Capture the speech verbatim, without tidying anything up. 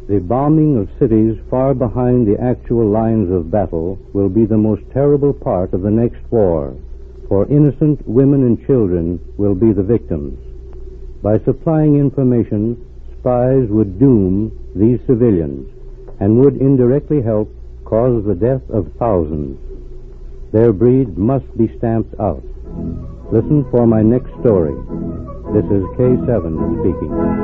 The bombing of cities far behind the actual lines of battle will be the most terrible part of the next war, for innocent women and children will be the victims. By supplying information, spies would doom these civilians and would indirectly help cause the death of thousands. Their breed must be stamped out. Listen for my next story. This is K seven speaking.